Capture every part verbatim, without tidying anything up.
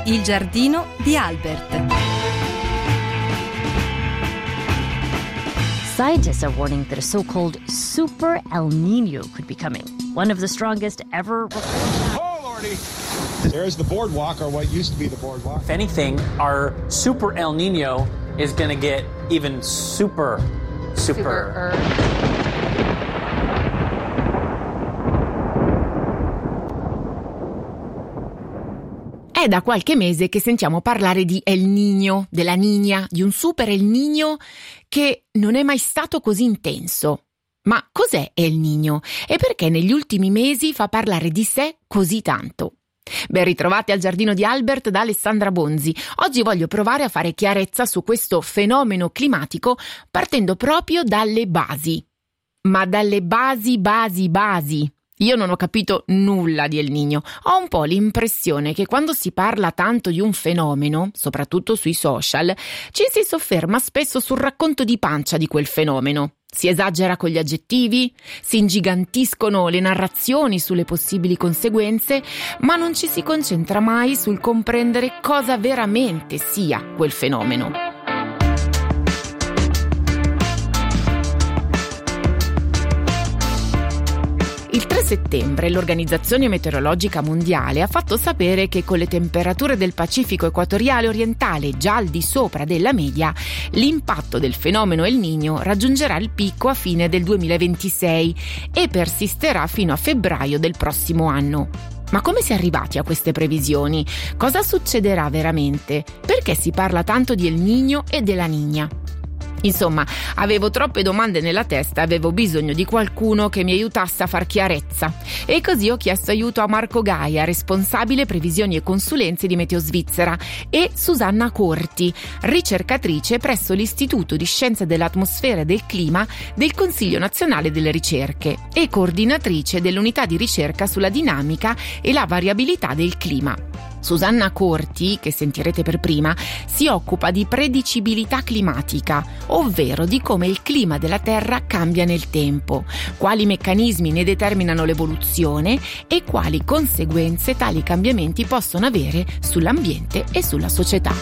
Il giardino di Albert. Scientists are warning that a so-called Super El Nino could be coming, one of the strongest ever. Oh, Lordy! There's the boardwalk, or what used to be the boardwalk. If anything, our Super El Nino is going to get even super, super. super È da qualche mese che sentiamo parlare di El Niño, della Niña, di un super El Niño che non è mai stato così intenso. Ma cos'è El Niño e perché negli ultimi mesi fa parlare di sé così tanto? Ben ritrovati al Giardino di Albert da Alessandra Bonzi. Oggi voglio provare a fare chiarezza su questo fenomeno climatico partendo proprio dalle basi. Ma dalle basi, basi, basi. Io non ho capito nulla di El Niño. Ho un po' l'impressione che quando si parla tanto di un fenomeno, soprattutto sui social, ci si sofferma spesso sul racconto di pancia di quel fenomeno. Si esagera con gli aggettivi, si ingigantiscono le narrazioni sulle possibili conseguenze, ma non ci si concentra mai sul comprendere cosa veramente sia quel fenomeno. Il tre settembre l'Organizzazione Meteorologica Mondiale ha fatto sapere che con le temperature del Pacifico equatoriale orientale già al di sopra della media, l'impatto del fenomeno El Niño raggiungerà il picco a fine del duemilaventisei e persisterà fino a febbraio del prossimo anno. Ma come si è arrivati a queste previsioni? Cosa succederà veramente? Perché si parla tanto di El Niño e della Niña? Insomma, avevo troppe domande nella testa e avevo bisogno di qualcuno che mi aiutasse a far chiarezza. E così ho chiesto aiuto a Marco Gaia, responsabile previsioni e consulenze di Meteo Svizzera, e Susanna Corti, ricercatrice presso l'Istituto di Scienze dell'Atmosfera e del Clima del Consiglio Nazionale delle Ricerche e coordinatrice dell'unità di ricerca sulla dinamica e la variabilità del clima. Susanna Corti, che sentirete per prima, si occupa di predicibilità climatica, ovvero di come il clima della Terra cambia nel tempo, quali meccanismi ne determinano l'evoluzione e quali conseguenze tali cambiamenti possono avere sull'ambiente e sulla società.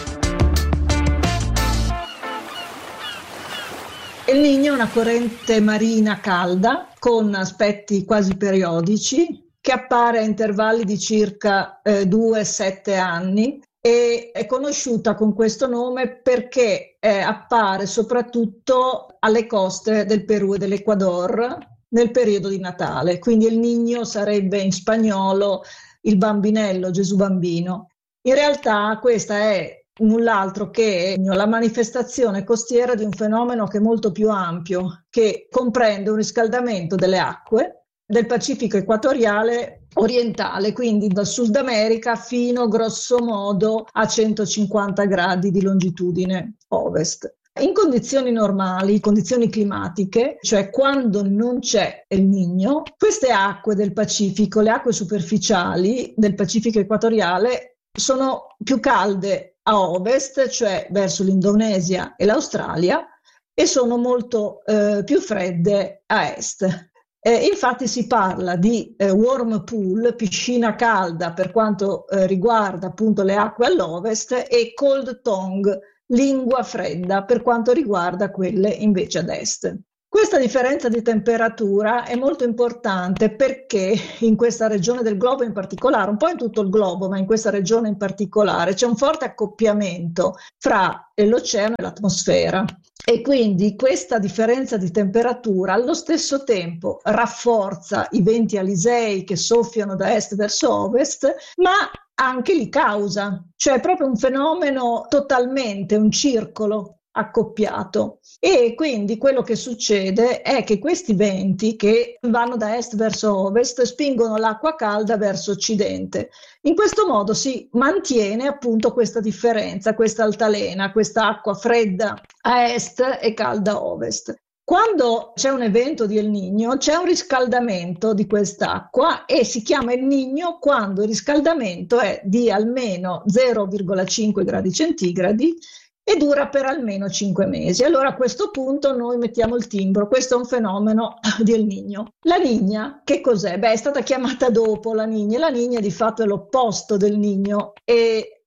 El Niño è una corrente marina calda con aspetti quasi periodici, che appare a intervalli di circa eh, due sette anni e è conosciuta con questo nome perché eh, appare soprattutto alle coste del Perù e dell'Ecuador nel periodo di Natale. Quindi El Niño sarebbe in spagnolo il bambinello, Gesù bambino. In realtà questa è null'altro che la manifestazione costiera di un fenomeno che è molto più ampio, che comprende un riscaldamento delle acque del Pacifico equatoriale orientale, quindi dal Sud America fino grosso modo a centocinquanta gradi di longitudine ovest. In condizioni normali, condizioni climatiche, cioè quando non c'è El Niño, queste acque del Pacifico, le acque superficiali del Pacifico equatoriale, sono più calde a ovest, cioè verso l'Indonesia e l'Australia, e sono molto eh, più fredde a est. Eh, infatti si parla di eh, warm pool, piscina calda per quanto eh, riguarda appunto le acque all'ovest, e cold tongue, lingua fredda per quanto riguarda quelle invece ad est. Questa differenza di temperatura è molto importante perché in questa regione del globo in particolare, un po' in tutto il globo, ma in questa regione in particolare, c'è un forte accoppiamento fra l'oceano e l'atmosfera. E quindi questa differenza di temperatura allo stesso tempo rafforza i venti alisei che soffiano da est verso ovest, ma anche li causa, cioè è proprio un fenomeno totalmente, un circolo accoppiato. E quindi quello che succede è che questi venti che vanno da est verso ovest spingono l'acqua calda verso occidente. In questo modo si mantiene appunto questa differenza, questa altalena, questa acqua fredda a est e calda a ovest. Quando c'è un evento di El Niño c'è un riscaldamento di quest'acqua e si chiama El Niño quando il riscaldamento è di almeno zero virgola cinque gradi centigradi e dura per almeno cinque mesi. Allora a questo punto noi mettiamo il timbro, questo è un fenomeno di El Niño. La Niña che cos'è? Beh, è stata chiamata dopo la Niña, la Niña di fatto è l'opposto del Niño e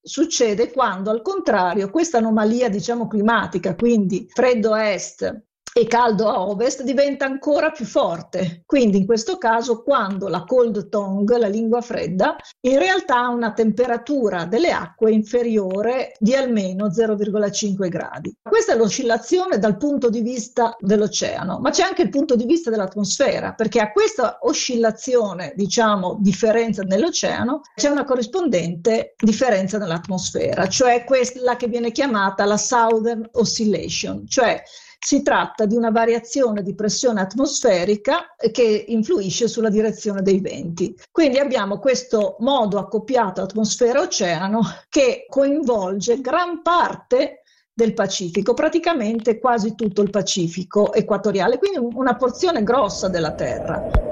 succede quando al contrario questa anomalia diciamo climatica, quindi freddo a est e caldo a ovest, diventa ancora più forte. Quindi in questo caso quando la cold tongue, la lingua fredda, in realtà ha una temperatura delle acque inferiore di almeno zero virgola cinque gradi. Questa è l'oscillazione dal punto di vista dell'oceano, ma c'è anche il punto di vista dell'atmosfera, perché a questa oscillazione, diciamo, differenza nell'oceano, c'è una corrispondente differenza nell'atmosfera, cioè quella che viene chiamata la Southern Oscillation, cioè si tratta di una variazione di pressione atmosferica che influisce sulla direzione dei venti. Quindi abbiamo questo modo accoppiato atmosfera-oceano che coinvolge gran parte del Pacifico, praticamente quasi tutto il Pacifico equatoriale, quindi una porzione grossa della Terra.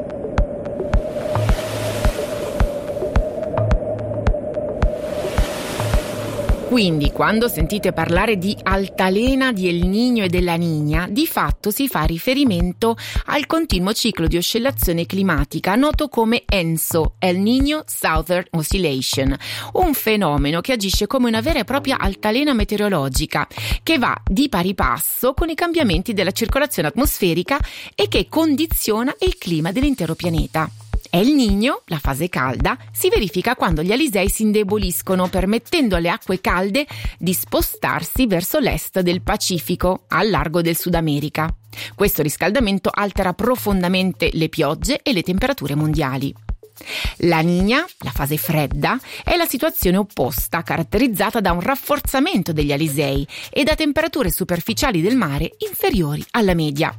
Quindi, quando sentite parlare di altalena di El Niño e della Niña, di fatto si fa riferimento al continuo ciclo di oscillazione climatica noto come ENSO, El Niño Southern Oscillation, un fenomeno che agisce come una vera e propria altalena meteorologica, che va di pari passo con i cambiamenti della circolazione atmosferica e che condiziona il clima dell'intero pianeta. El Niño, la fase calda, si verifica quando gli alisei si indeboliscono, permettendo alle acque calde di spostarsi verso l'est del Pacifico, al largo del Sud America. Questo riscaldamento altera profondamente le piogge e le temperature mondiali. La Niña, la fase fredda, è la situazione opposta, caratterizzata da un rafforzamento degli alisei e da temperature superficiali del mare inferiori alla media.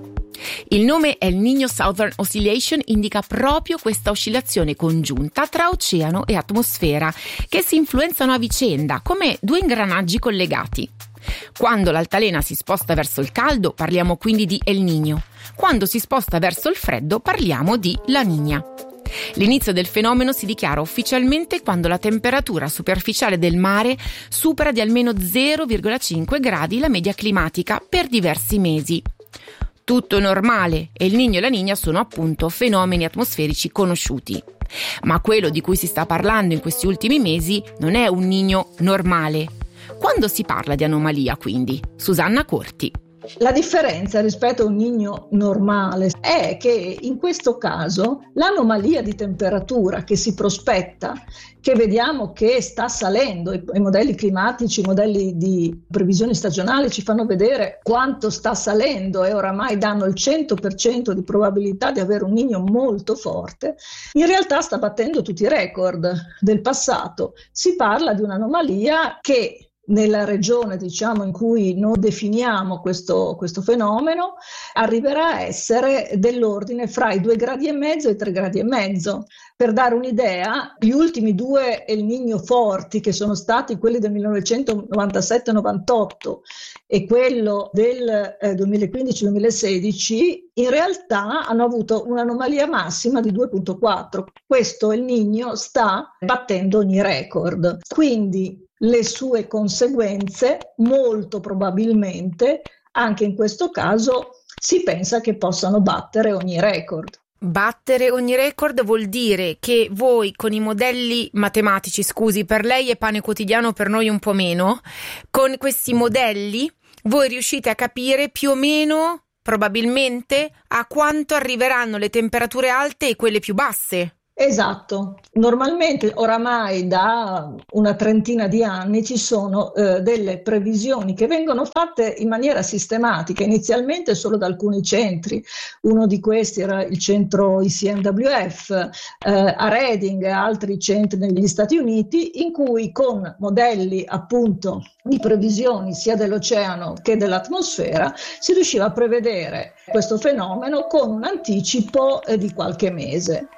Il nome El Niño Southern Oscillation indica proprio questa oscillazione congiunta tra oceano e atmosfera, che si influenzano a vicenda come due ingranaggi collegati. Quando l'altalena si sposta verso il caldo, parliamo quindi di El Niño. Quando si sposta verso il freddo, parliamo di La Niña. L'inizio del fenomeno si dichiara ufficialmente quando la temperatura superficiale del mare supera di almeno zero virgola cinque gradi la media climatica per diversi mesi. Tutto normale e il Niño e la Niña sono appunto fenomeni atmosferici conosciuti. Ma quello di cui si sta parlando in questi ultimi mesi non è un Niño normale. Quando si parla di anomalia, quindi? Susanna Corti. La differenza rispetto a un Niño normale è che in questo caso l'anomalia di temperatura che si prospetta, che vediamo che sta salendo, i modelli climatici, i modelli di previsioni stagionali ci fanno vedere quanto sta salendo e oramai danno il cento per cento di probabilità di avere un Niño molto forte, in realtà sta battendo tutti i record del passato. Si parla di un'anomalia che nella regione, diciamo, in cui noi definiamo questo, questo fenomeno, arriverà a essere dell'ordine fra i due gradi e mezzo e i tre gradi e mezzo. Per dare un'idea, gli ultimi due El Niño forti, che sono stati quelli del millenovecentonovantasette novantotto e quello del eh, duemilaquindici duemilasedici, in realtà hanno avuto un'anomalia massima di due virgola quattro. Questo El Niño sta battendo ogni record. Quindi le sue conseguenze, molto probabilmente, anche in questo caso, si pensa che possano battere ogni record. Battere ogni record vuol dire che voi con i modelli matematici, scusi, per lei è pane quotidiano, per noi un po' meno, con questi modelli voi riuscite a capire più o meno, probabilmente, a quanto arriveranno le temperature alte e quelle più basse. Esatto, normalmente oramai da una trentina di anni ci sono eh, delle previsioni che vengono fatte in maniera sistematica, inizialmente solo da alcuni centri. Uno di questi era il centro I C M W F eh, a Reading e altri centri negli Stati Uniti, in cui con modelli appunto di previsioni sia dell'oceano che dell'atmosfera si riusciva a prevedere questo fenomeno con un anticipo eh, di qualche mese.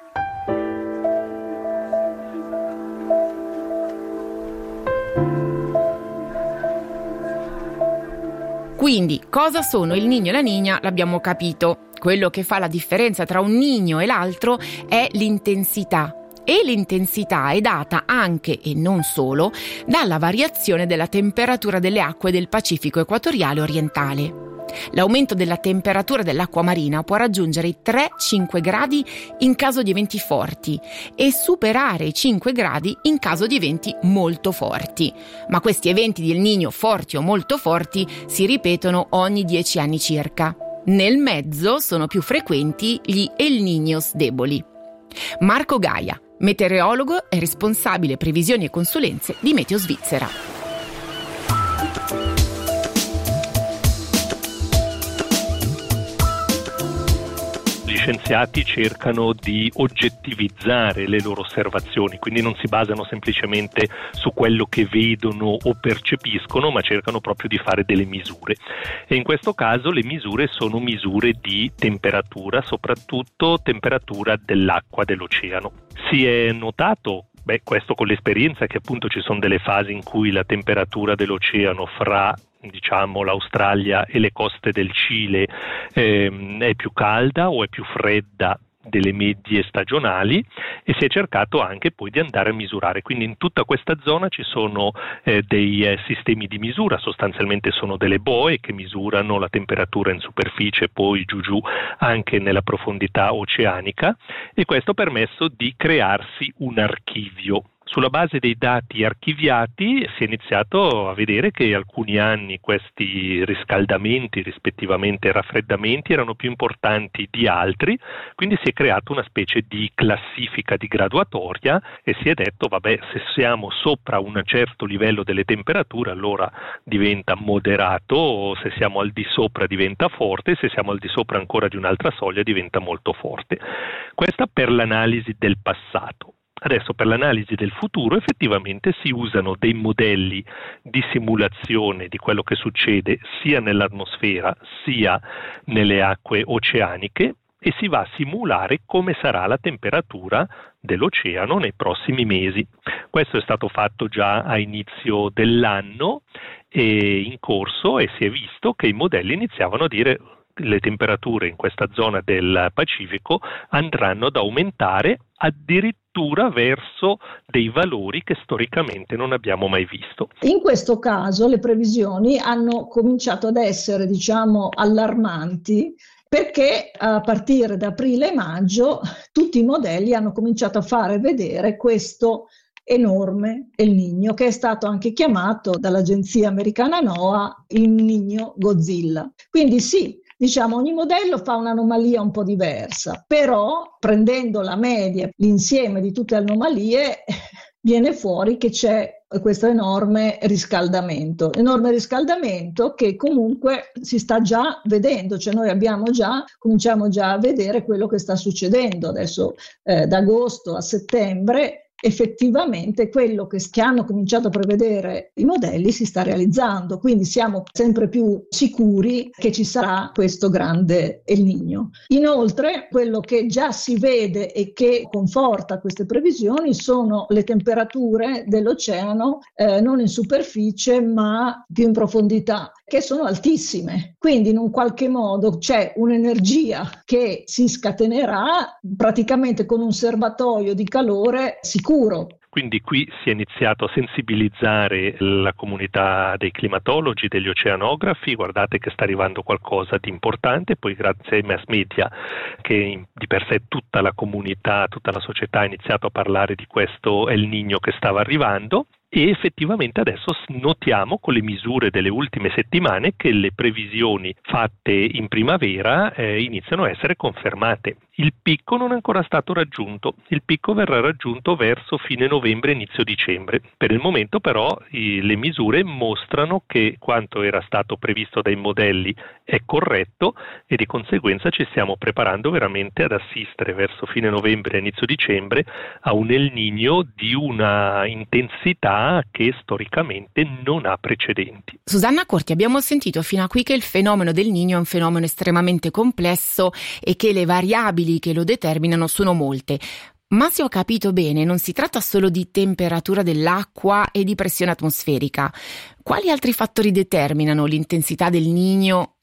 Quindi, cosa sono il Niño e la Niña l'abbiamo capito. Quello che fa la differenza tra un Niño e l'altro è l'intensità. E l'intensità è data anche, e non solo, dalla variazione della temperatura delle acque del Pacifico equatoriale orientale. L'aumento della temperatura dell'acqua marina può raggiungere i tre cinque gradi in caso di eventi forti e superare i cinque gradi in caso di eventi molto forti. Ma questi eventi di El Niño forti o molto forti si ripetono ogni dieci anni circa. Nel mezzo sono più frequenti gli El Niños deboli. Marco Gaia, meteorologo e responsabile previsioni e consulenze di Meteo Svizzera. Gli scienziati cercano di oggettivizzare le loro osservazioni, quindi non si basano semplicemente su quello che vedono o percepiscono, ma cercano proprio di fare delle misure. E in questo caso le misure sono misure di temperatura, soprattutto temperatura dell'acqua dell'oceano. Si è notato, beh, questo con l'esperienza, che appunto ci sono delle fasi in cui la temperatura dell'oceano fra diciamo l'Australia e le coste del Cile ehm, è più calda o è più fredda delle medie stagionali, e si è cercato anche poi di andare a misurare. Quindi in tutta questa zona ci sono eh, dei eh, sistemi di misura, sostanzialmente sono delle boe che misurano la temperatura in superficie, poi giù giù anche nella profondità oceanica, e questo ha permesso di crearsi un archivio. Sulla base dei dati archiviati si è iniziato a vedere che alcuni anni questi riscaldamenti, rispettivamente raffreddamenti, erano più importanti di altri, quindi si è creata una specie di classifica di graduatoria e si è detto, vabbè, se siamo sopra un certo livello delle temperature allora diventa moderato, o se siamo al di sopra diventa forte, se siamo al di sopra ancora di un'altra soglia diventa molto forte. Questa per l'analisi del passato. Adesso per l'analisi del futuro effettivamente si usano dei modelli di simulazione di quello che succede sia nell'atmosfera sia nelle acque oceaniche, e si va a simulare come sarà la temperatura dell'oceano nei prossimi mesi. Questo è stato fatto già a inizio dell'anno e in corso, e si è visto che i modelli iniziavano a dire le temperature in questa zona del Pacifico andranno ad aumentare addirittura verso dei valori che storicamente non abbiamo mai visto. In questo caso le previsioni hanno cominciato ad essere, diciamo, allarmanti, perché a partire da aprile e maggio tutti i modelli hanno cominciato a fare vedere questo enorme El Niño, che è stato anche chiamato dall'agenzia americana NOAA il Niño Godzilla. Quindi sì, diciamo, ogni modello fa un'anomalia un po' diversa, però prendendo la media, l'insieme di tutte le anomalie, viene fuori che c'è questo enorme riscaldamento, enorme riscaldamento che comunque si sta già vedendo, cioè noi abbiamo già, cominciamo già a vedere quello che sta succedendo adesso eh, da agosto a settembre. Effettivamente quello che, che hanno cominciato a prevedere i modelli si sta realizzando, quindi siamo sempre più sicuri che ci sarà questo grande El Niño. Inoltre quello che già si vede e che conforta queste previsioni sono le temperature dell'oceano eh, non in superficie ma più in profondità, che sono altissime, quindi in un qualche modo c'è un'energia che si scatenerà praticamente con un serbatoio di calore sicuro. Quindi qui si è iniziato a sensibilizzare la comunità dei climatologi, degli oceanografi, guardate che sta arrivando qualcosa di importante, poi grazie ai mass media che di per sé tutta la comunità, tutta la società ha iniziato a parlare di questo El Niño che stava arrivando. E effettivamente adesso notiamo con le misure delle ultime settimane che le previsioni fatte in primavera eh, iniziano a essere confermate. Il picco non è ancora stato raggiunto, il picco verrà raggiunto verso fine novembre, inizio dicembre. Per il momento però i, le misure mostrano che quanto era stato previsto dai modelli è corretto e di conseguenza ci stiamo preparando veramente ad assistere verso fine novembre, inizio dicembre a un El Niño di una intensità che storicamente non ha precedenti. Susanna Corti, abbiamo sentito fino a qui che il fenomeno del Niño è un fenomeno estremamente complesso e che le variabili che lo determinano sono molte. Ma se ho capito bene, non si tratta solo di temperatura dell'acqua e di pressione atmosferica. Quali altri fattori determinano l'intensità del Niño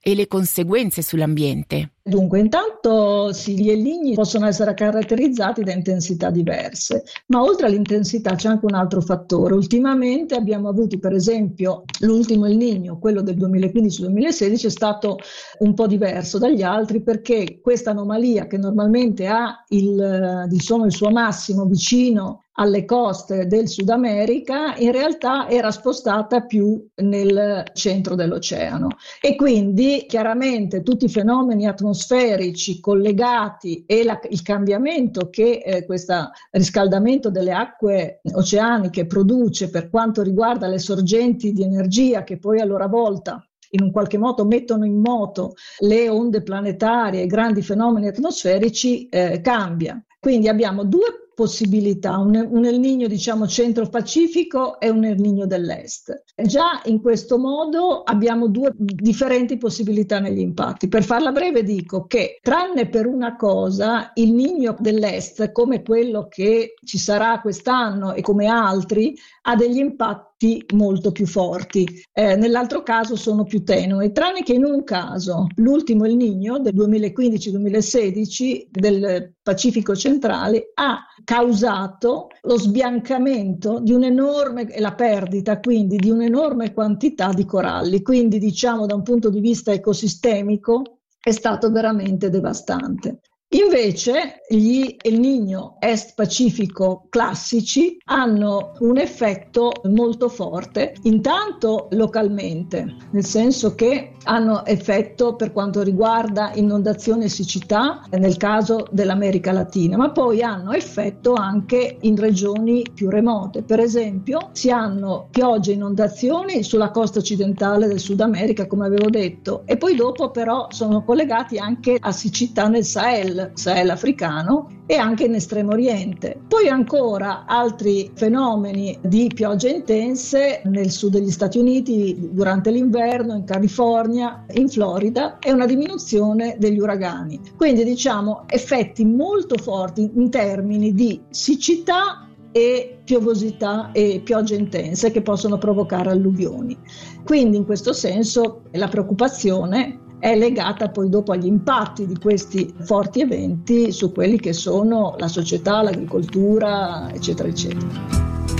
e le conseguenze sull'ambiente. Dunque, intanto sì, gli El Niñi possono essere caratterizzati da intensità diverse, ma oltre all'intensità c'è anche un altro fattore. Ultimamente abbiamo avuto, per esempio, l'ultimo El Niño, quello del duemilaquindici duemilasedici, è stato un po' diverso dagli altri perché questa anomalia, che normalmente ha il, diciamo, il suo massimo vicino alle coste del Sud America, in realtà era spostata più nel centro dell'oceano, e quindi chiaramente tutti i fenomeni atmosferici collegati e la, il cambiamento che eh, questo riscaldamento delle acque oceaniche produce per quanto riguarda le sorgenti di energia, che poi a loro volta in un qualche modo mettono in moto le onde planetarie, i grandi fenomeni atmosferici, eh, cambia. Quindi abbiamo due possibilità, un, un El Niño diciamo centro-pacifico e un El Niño dell'est. Già in questo modo abbiamo due differenti possibilità negli impatti. Per farla breve dico che, tranne per una cosa, il Niño dell'est, come quello che ci sarà quest'anno e come altri, ha degli impatti molto più forti. Eh, nell'altro caso sono più tenui, tranne che in un caso, l'ultimo El Niño del duemilaquindici duemilasedici del Pacifico centrale, ha causato lo sbiancamento di un'enorme, e la perdita quindi di un'enorme quantità di coralli. Quindi diciamo da un punto di vista ecosistemico è stato veramente devastante. Invece gli El Niño Est Pacifico classici hanno un effetto molto forte, intanto localmente, nel senso che hanno effetto per quanto riguarda inondazioni e siccità nel caso dell'America Latina, ma poi hanno effetto anche in regioni più remote. Per esempio si hanno piogge e inondazioni sulla costa occidentale del Sud America, come avevo detto, e poi dopo però sono collegati anche a siccità nel Sahel, Sahel africano, e anche in Estremo Oriente. Poi ancora altri fenomeni di piogge intense nel sud degli Stati Uniti durante l'inverno, in California, in Florida, e una diminuzione degli uragani. Quindi diciamo effetti molto forti in termini di siccità e piovosità e piogge intense che possono provocare alluvioni. Quindi in questo senso la preoccupazione è legata poi dopo agli impatti di questi forti eventi su quelli che sono la società, l'agricoltura, eccetera, eccetera.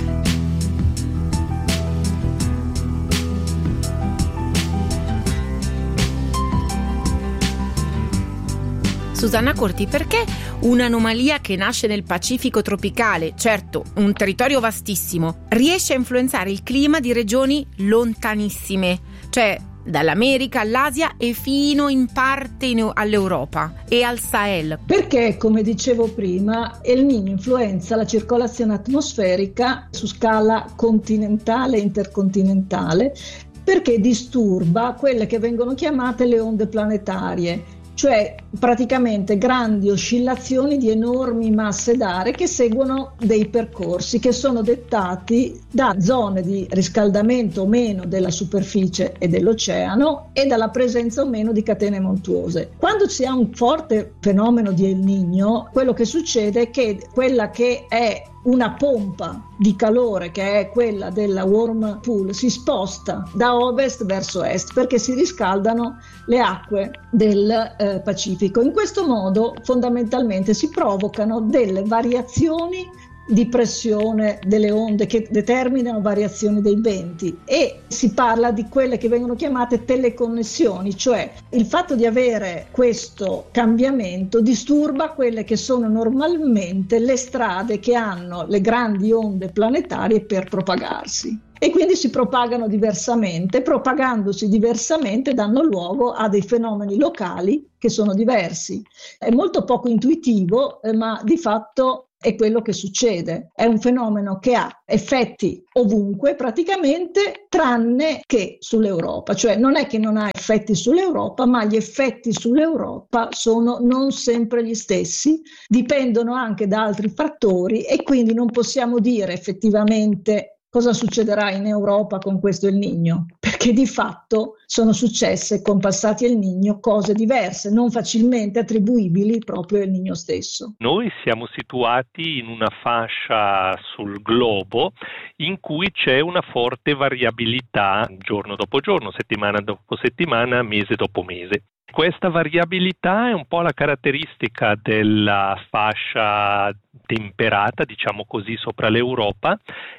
Susanna Corti, perché un'anomalia che nasce nel Pacifico tropicale, certo un territorio vastissimo, riesce a influenzare il clima di regioni lontanissime, cioè dall'America all'Asia e fino in parte in, all'Europa e al Sahel? Perché, come dicevo prima, El Niño influenza la circolazione atmosferica su scala continentale e intercontinentale, perché disturba quelle che vengono chiamate le onde planetarie, cioè praticamente grandi oscillazioni di enormi masse d'aria che seguono dei percorsi che sono dettati da zone di riscaldamento o meno della superficie e dell'oceano e dalla presenza o meno di catene montuose. Quando si ha un forte fenomeno di El Niño, quello che succede è che quella che è una pompa di calore, che è quella della Whirlpool, si sposta da ovest verso est perché si riscaldano le acque del eh, Pacifico. In questo modo fondamentalmente si provocano delle variazioni di pressione delle onde che determinano variazioni dei venti, e si parla di quelle che vengono chiamate teleconnessioni, cioè il fatto di avere questo cambiamento disturba quelle che sono normalmente le strade che hanno le grandi onde planetarie per propagarsi. E quindi si propagano diversamente, propagandosi diversamente danno luogo a dei fenomeni locali che sono diversi. È molto poco intuitivo, eh, ma di fatto è quello che succede. È un fenomeno che ha effetti ovunque praticamente, tranne che sull'Europa. Cioè non è che non ha effetti sull'Europa, ma gli effetti sull'Europa sono non sempre gli stessi, dipendono anche da altri fattori, e quindi non possiamo dire effettivamente cosa succederà in Europa con questo El Niño, perché che di fatto sono successe con Passati El Niño cose diverse, non facilmente attribuibili proprio al Niño stesso. Noi siamo situati in una fascia sul globo in cui c'è una forte variabilità giorno dopo giorno, settimana dopo settimana, mese dopo mese. Questa variabilità è un po' la caratteristica della fascia temperata, diciamo così, sopra l'Europa,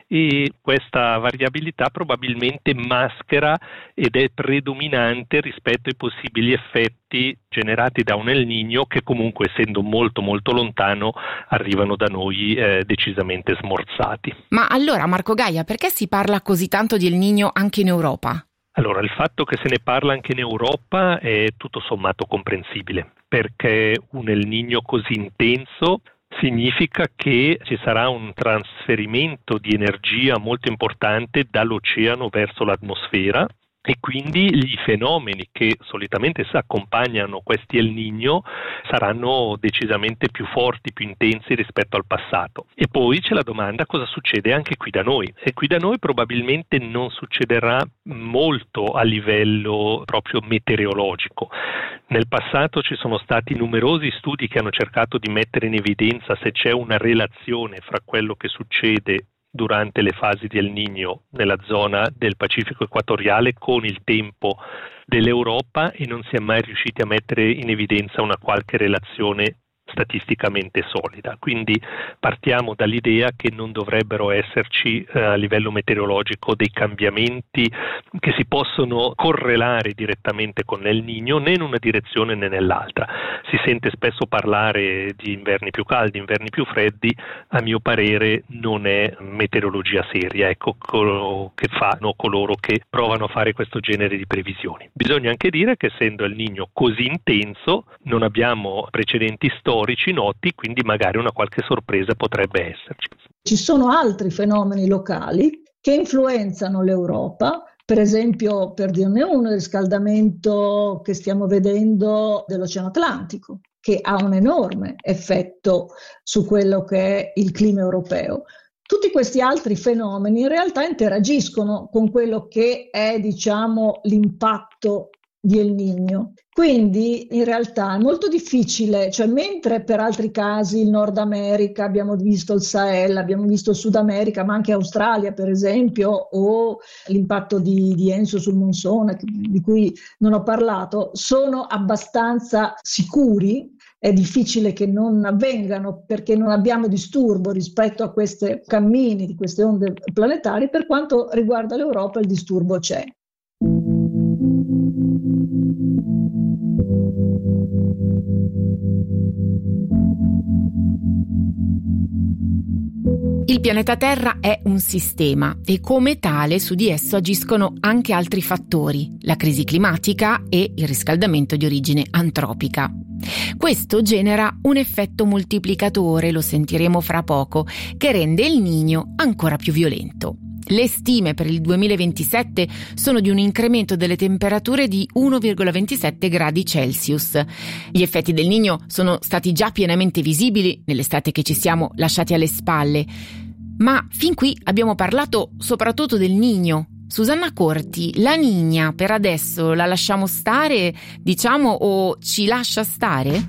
e questa variabilità probabilmente maschera ed è predominante rispetto ai possibili effetti generati da un El Niño che comunque, essendo molto molto lontano, arrivano da noi eh, decisamente smorzati. Ma allora, Marco Gaia, perché si parla così tanto di El Niño anche in Europa? Allora, il fatto che se ne parla anche in Europa è tutto sommato comprensibile, perché un El Niño così intenso significa che ci sarà un trasferimento di energia molto importante dall'oceano verso l'atmosfera, e quindi i fenomeni che solitamente si accompagnano questi El Niño saranno decisamente più forti, più intensi rispetto al passato. E poi c'è la domanda: cosa succede anche qui da noi? E qui da noi probabilmente non succederà molto a livello proprio meteorologico. Nel passato ci sono stati numerosi studi che hanno cercato di mettere in evidenza se c'è una relazione fra quello che succede durante le fasi di El Niño nella zona del Pacifico equatoriale con il tempo dell'Europa, e non si è mai riusciti a mettere in evidenza una qualche relazione statisticamente solida. Quindi partiamo dall'idea che non dovrebbero esserci eh, a livello meteorologico dei cambiamenti che si possono correlare direttamente con El Niño né in una direzione né nell'altra. Si sente spesso parlare di inverni più caldi, inverni più freddi. A mio parere non è meteorologia seria, ecco, quello che fanno coloro che provano a fare questo genere di previsioni. Bisogna anche dire che, essendo El Niño così intenso, non abbiamo precedenti storici noti, quindi magari una qualche sorpresa potrebbe esserci. Ci sono altri fenomeni locali che influenzano l'Europa, per esempio, per dirne uno, il riscaldamento che stiamo vedendo dell'Oceano Atlantico, che ha un enorme effetto su quello che è il clima europeo. Tutti questi altri fenomeni in realtà interagiscono con quello che è, diciamo, l'impatto di El Niño. Quindi in realtà è molto difficile, cioè mentre per altri casi il Nord America, abbiamo visto il Sahel, abbiamo visto il Sud America, ma anche Australia per esempio, o l'impatto di, di Enso sul monsone, di cui non ho parlato, sono abbastanza sicuri. È difficile che non avvengano perché non abbiamo disturbo rispetto a questi cammini di queste onde planetarie. Per quanto riguarda l'Europa il disturbo c'è. Il pianeta Terra è un sistema e come tale su di esso agiscono anche altri fattori, la crisi climatica e il riscaldamento di origine antropica. Questo genera un effetto moltiplicatore, lo sentiremo fra poco, che rende El Niño ancora più violento. Le stime per il duemilaventisette sono di un incremento delle temperature di uno virgola ventisette gradi Celsius. Gli effetti del Niño sono stati già pienamente visibili nell'estate che ci siamo lasciati alle spalle, ma fin qui abbiamo parlato soprattutto del Niño. Susanna Corti, la Niña per adesso la lasciamo stare, diciamo, o ci lascia stare?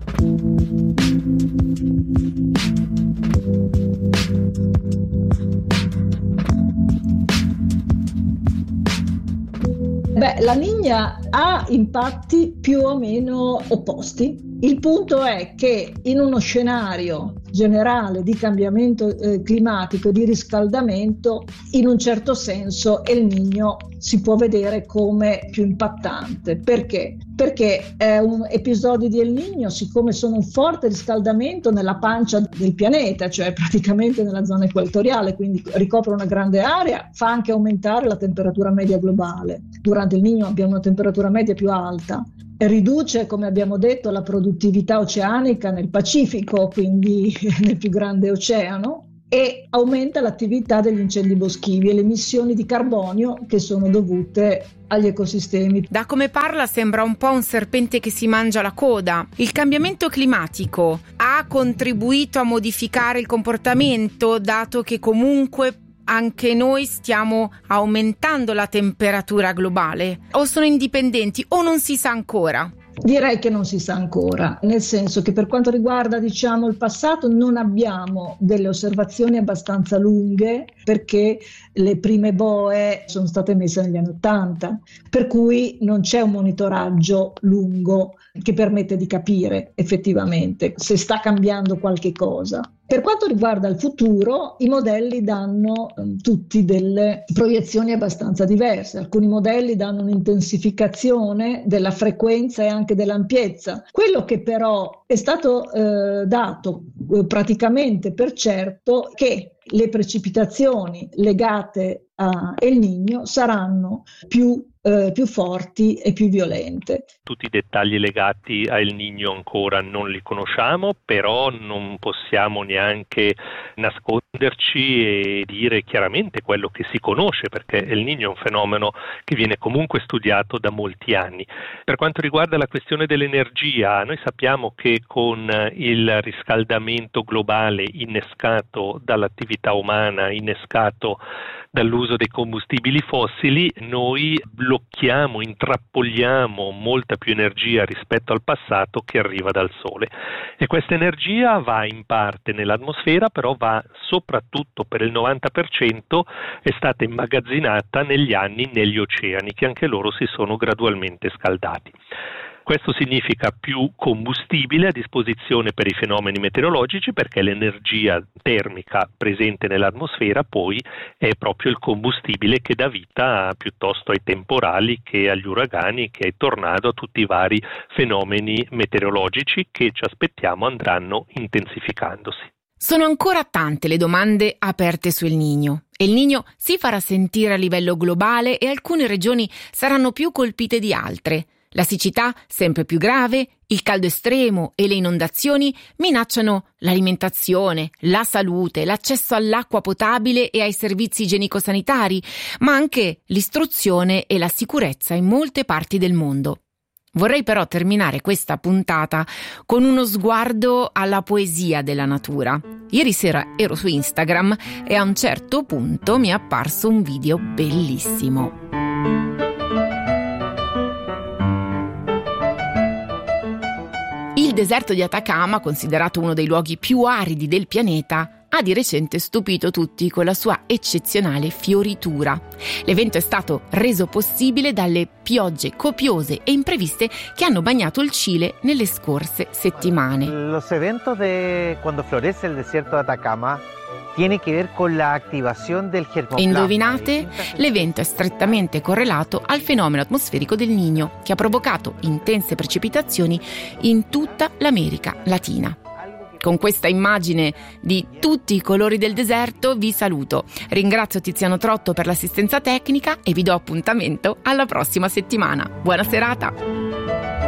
Beh, la Niña ha impatti più o meno opposti. Il punto è che in uno scenario generale di cambiamento eh, climatico, di riscaldamento, in un certo senso El Niño si può vedere come più impattante. Perché? Perché è un episodio di El Niño, siccome sono un forte riscaldamento nella pancia del pianeta, cioè praticamente nella zona equatoriale, quindi ricopre una grande area, fa anche aumentare la temperatura media globale. Durante El Niño abbiamo una temperatura media più alta. Riduce, come abbiamo detto, la produttività oceanica nel Pacifico, quindi nel più grande oceano, e aumenta l'attività degli incendi boschivi e le emissioni di carbonio che sono dovute agli ecosistemi. Da come parla sembra un po' un serpente che si mangia la coda. Il cambiamento climatico ha contribuito a modificare il comportamento, dato che comunque anche noi stiamo aumentando la temperatura globale? O sono indipendenti o non si sa ancora? Direi che non si sa ancora, nel senso che per quanto riguarda, diciamo, il passato non abbiamo delle osservazioni abbastanza lunghe, perché le prime boe sono state messe negli anni Ottanta, per cui non c'è un monitoraggio lungo che permette di capire effettivamente se sta cambiando qualche cosa. Per quanto riguarda il futuro, i modelli danno eh, tutti delle proiezioni abbastanza diverse. Alcuni modelli danno un'intensificazione della frequenza e anche dell'ampiezza. Quello che però è stato eh, dato eh, praticamente per certo che le precipitazioni legate a El Niño saranno più Eh, più forti e più violente. Tutti i dettagli legati a El Niño ancora non li conosciamo, però non possiamo neanche nasconderci e dire chiaramente quello che si conosce, perché El Niño è un fenomeno che viene comunque studiato da molti anni. Per quanto riguarda la questione dell'energia, noi sappiamo che con il riscaldamento globale innescato dall'attività umana, innescato dall'uso dei combustibili fossili, noi blocchiamo, intrappoliamo molta più energia rispetto al passato che arriva dal Sole. E questa energia va in parte nell'atmosfera, però va soprattutto, per il novanta per cento, è stata immagazzinata negli anni negli oceani, che anche loro si sono gradualmente scaldati. Questo significa più combustibile a disposizione per i fenomeni meteorologici, perché l'energia termica presente nell'atmosfera poi è proprio il combustibile che dà vita piuttosto ai temporali, che agli uragani, che ai tornado, a tutti i vari fenomeni meteorologici che ci aspettiamo andranno intensificandosi. Sono ancora tante le domande aperte su El Niño. El Niño si farà sentire a livello globale e alcune regioni saranno più colpite di altre. La siccità sempre più grave, il caldo estremo e le inondazioni minacciano l'alimentazione, la salute, l'accesso all'acqua potabile e ai servizi igienico-sanitari, ma anche l'istruzione e la sicurezza in molte parti del mondo. Vorrei però terminare questa puntata con uno sguardo alla poesia della natura. Ieri sera ero su Instagram e a un certo punto mi è apparso un video bellissimo. Il deserto di Atacama, considerato uno dei luoghi più aridi del pianeta, ha di recente stupito tutti con la sua eccezionale fioritura. L'evento è stato reso possibile dalle piogge copiose e impreviste che hanno bagnato il Cile nelle scorse settimane. Los eventos de cuando florece el desierto de Atacama tiene che ver con la activazione del germoplasma. Indovinate? L'evento è strettamente correlato al fenomeno atmosferico del Niño, che ha provocato intense precipitazioni in tutta l'America Latina. Con questa immagine di tutti i colori del deserto vi saluto. Ringrazio Tiziano Trotto per l'assistenza tecnica e vi do appuntamento alla prossima settimana. Buona serata!